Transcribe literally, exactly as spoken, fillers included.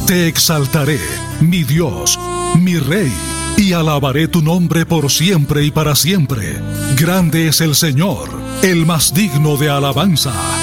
Te exaltaré, mi Dios, mi Rey, y alabaré tu nombre por siempre y para siempre. Grande es el Señor, el más digno de alabanza.